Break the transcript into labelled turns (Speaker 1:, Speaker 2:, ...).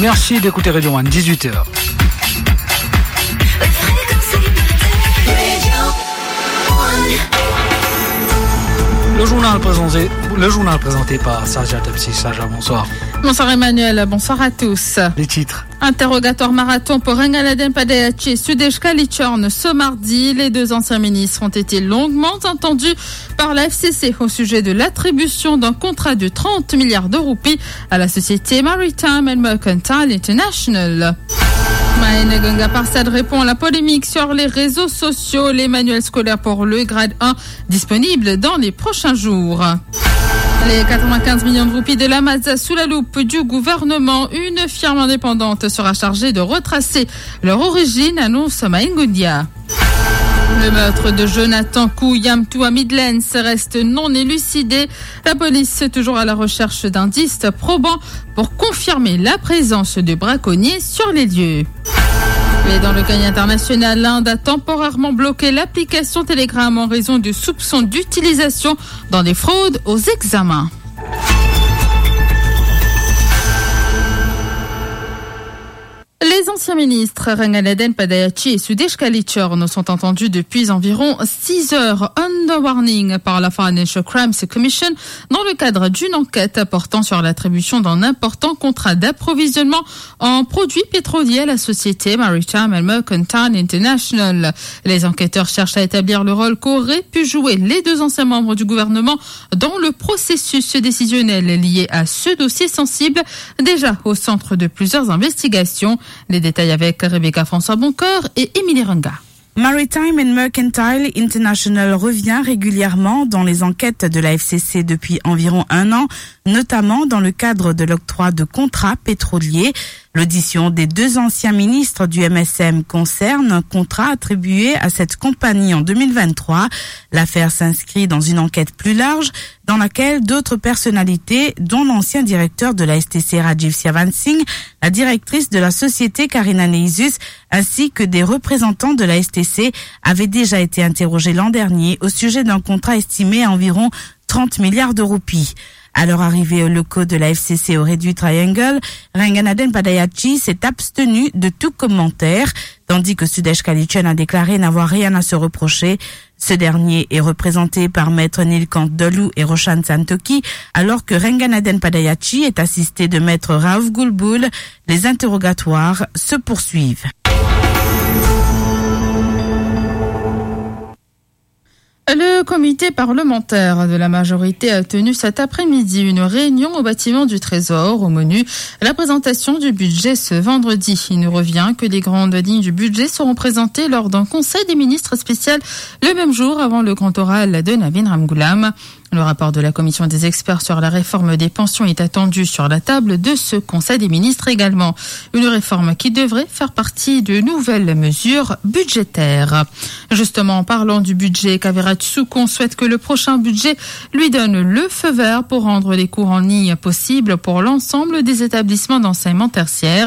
Speaker 1: Merci d'écouter Radio One, 18h. Le journal présenté par Saja Tepsi. Saja, bonsoir.
Speaker 2: Bonsoir Emmanuel, bonsoir à tous.
Speaker 1: Les titres.
Speaker 2: Interrogatoire marathon pour Renganaden Padayachi et Sudesh Kalichorn ce mardi. Les deux anciens ministres ont été longuement entendus par la FCC au sujet de l'attribution d'un contrat de 30 milliards de roupies à la société Maritime and Mercantile International. Maëna Ganga Parsad répond à la polémique sur les réseaux sociaux. Les manuels scolaires pour le grade 1 disponibles dans les prochains jours. Les 95 millions de roupies de la Mazda sous la loupe du gouvernement. Une firme indépendante sera chargée de retracer leur origine, annonce Maïngundia. Le meurtre de Jonathan Kouyamtou à Midlands reste non élucidé. La police est toujours à la recherche d'indices probants pour confirmer la présence de braconniers sur les lieux. Mais dans le cas international, l'Inde a temporairement bloqué l'application Telegram en raison de soupçons d'utilisation dans des fraudes aux examens. Les anciens ministres Renganaden Padayachi et Sudesh Kalichorn sont entendus depuis environ 6 heures under warning par la Financial Crimes Commission dans le cadre d'une enquête portant sur l'attribution d'un important contrat d'approvisionnement en produits pétroliers à la société Maritime and Mercantile International. Les enquêteurs cherchent à établir le rôle qu'auraient pu jouer les deux anciens membres du gouvernement dans le processus décisionnel lié à ce dossier sensible, déjà au centre de plusieurs investigations. Les détails avec Rebecca François Boncoeur et Émilie Runga.
Speaker 3: Maritime and Mercantile International revient régulièrement dans les enquêtes de la FCC depuis environ 1 an, notamment dans le cadre de l'octroi de contrats pétroliers. L'audition des deux anciens ministres du MSM concerne un contrat attribué à cette compagnie en 2023. L'affaire s'inscrit dans une enquête plus large dans laquelle d'autres personnalités, dont l'ancien directeur de la STC Rajiv Siavansingh, la directrice de la société Karina Neisus, ainsi que des représentants de la STC avaient déjà été interrogés l'an dernier au sujet d'un contrat estimé à environ 30 milliards de roupies. À leur arrivée aux locaux de la FCC au Red Triangle, Renganaden Padayachi s'est abstenu de tout commentaire, tandis que Sudesh Kalichorn a déclaré n'avoir rien à se reprocher. Ce dernier est représenté par Maître Nilkant Dolou et Roshan Santoki, alors que Renganaden Padayachi est assisté de Maître Raouf Goulboul. Les interrogatoires se poursuivent.
Speaker 2: Le comité parlementaire de la majorité a tenu cet après-midi une réunion au bâtiment du Trésor. Au menu, la présentation du budget ce vendredi. Il nous revient que les grandes lignes du budget seront présentées lors d'un conseil des ministres spécial le même jour avant le grand oral de Navin Ramgoolam. Le rapport de la commission des experts sur la réforme des pensions est attendu sur la table de ce Conseil des ministres également. Une réforme qui devrait faire partie de nouvelles mesures budgétaires. Justement, en parlant du budget, Kavirat Soukon souhaite que le prochain budget lui donne le feu vert pour rendre les cours en ligne possibles pour l'ensemble des établissements d'enseignement tertiaire.